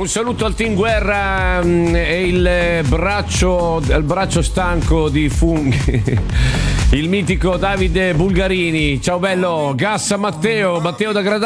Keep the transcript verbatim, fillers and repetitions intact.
Un saluto al team guerra mh, e il braccio, il braccio stanco di funghi, il mitico Davide Bulgarini. Ciao bello, Gassa Matteo, Matteo da Gradano.